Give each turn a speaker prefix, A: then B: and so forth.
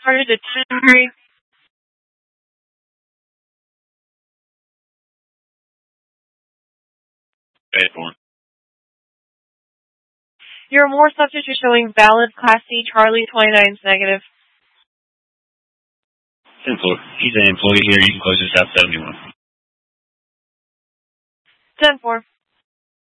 A: Harder to hurry.
B: 8-4.
A: Your more subject is showing valid Class C Charlie 29 is negative.
B: 10-4. He's an employee here. You can close this out 71.
A: 10-4.